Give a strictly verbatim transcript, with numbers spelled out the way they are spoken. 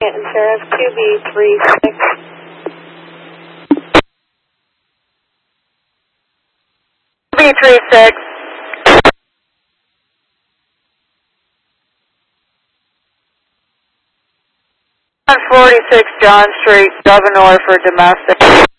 Canton Sheriff, two B three six. two B three six. one forty-six John Street, Gouverneur for domestic.